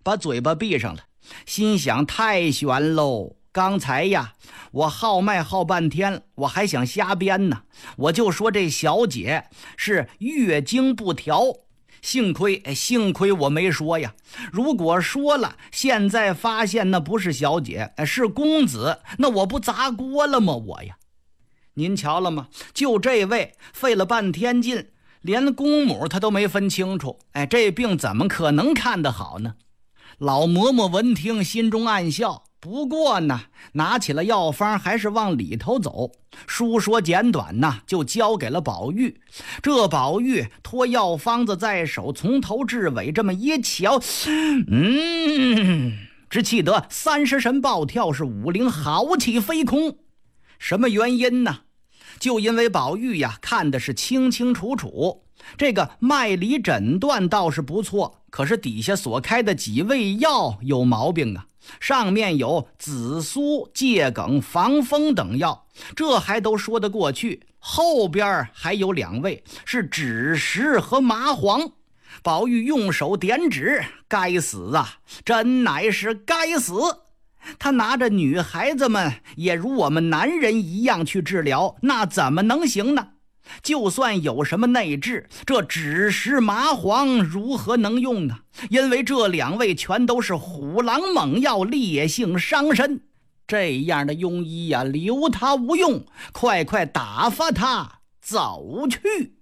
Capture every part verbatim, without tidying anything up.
把嘴巴闭上了，心想太悬喽。刚才呀，我号脉号半天，我还想瞎编呢。我就说这小姐是月经不调，幸亏幸亏我没说呀。如果说了，现在发现那不是小姐，是公子，那我不砸锅了吗？我呀，您瞧了吗？就这位费了半天劲，连公母他都没分清楚。哎，这病怎么可能看得好呢？老嬷嬷闻听，心中暗笑。不过呢，拿起了药方，还是往里头走。书说简短呢，就交给了宝玉。这宝玉托药方子在手，从头至尾这么一瞧，嗯，只气得三十神暴跳，是五灵豪气飞空。什么原因呢？就因为宝玉呀，看的是清清楚楚。这个脉理诊断倒是不错，可是底下所开的几味药有毛病啊。上面有紫苏、桔梗、防风等药，这还都说得过去。后边还有两味是枳实和麻黄。宝玉用手点指，该死啊，真乃是该死。他拿着女孩子们也如我们男人一样去治疗，那怎么能行呢？就算有什么内治，这枳实麻黄如何能用呢？因为这两味全都是虎狼猛药，烈性伤身。这样的庸医呀、啊，留他无用，快快打发他走去。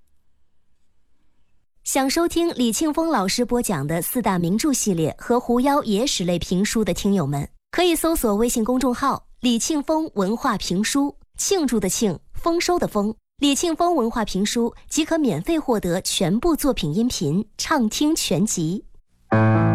想收听李庆丰老师播讲的四大名著系列和狐妖野史类评书的听友们，可以搜索微信公众号李庆丰文化评书，庆祝的庆，丰收的丰，李庆丰文化评书即可免费获得全部作品音频畅听全集。